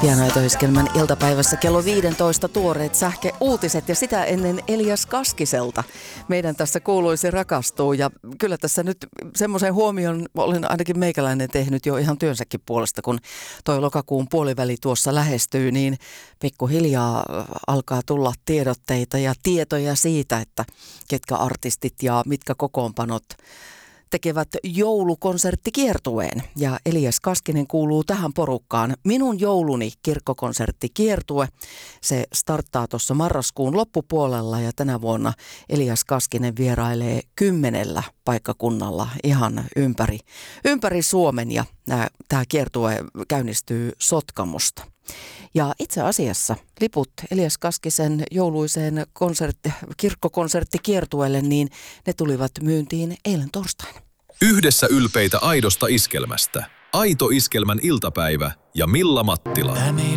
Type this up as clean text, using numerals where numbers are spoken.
Pianaitoiskelmän iltapäivässä kello 15 tuoreet sähköuutiset ja sitä ennen Elias Kaskiselta. Meidän tässä kuuluisi rakastuu ja kyllä tässä nyt semmoisen huomion olen ainakin meikäläinen tehnyt jo ihan työnsäkin puolesta, kun toi lokakuun puoliväli tuossa lähestyy, niin pikkuhiljaa alkaa tulla tiedotteita ja tietoja siitä, että ketkä artistit ja mitkä kokoonpanot tekevät joulukonserttikiertueen. Ja Elias Kaskinen kuuluu tähän porukkaan. Minun jouluni kirkkokonserttikiertue. Se starttaa tuossa marraskuun loppupuolella ja tänä vuonna Elias Kaskinen vierailee 10 paikkakunnalla ihan ympäri Suomen ja tämä kiertue käynnistyy Sotkamosta. Ja itse asiassa liput Elias Kaskisen jouluiseen kirkkokonserttikiertueelle, niin ne tulivat myyntiin eilen torstaina. Yhdessä ylpeitä aidosta iskelmästä. Aito iskelmän iltapäivä ja Milla Mattila.